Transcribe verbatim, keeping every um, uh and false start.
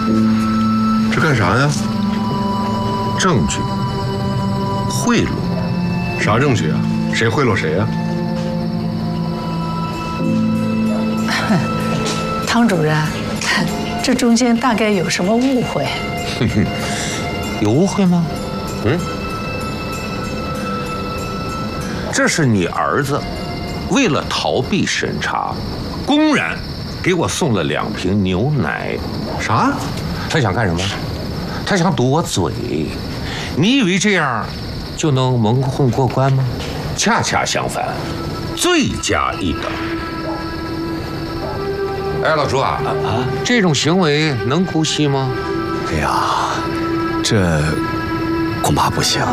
这干啥呀？ 证据，贿赂。 啥证据啊？谁贿赂谁呀？ 汤主任，这中间大概有什么误会？ 有误会吗？嗯，这是你儿子为了逃避审查，公然给我送了两瓶牛奶。 啥？ 他想干什么？他想堵我嘴。你以为这样就能蒙混过关吗？恰恰相反，罪加一等。哎，老朱啊，啊，这种行为能姑息吗？ 哎呀，这恐怕不行。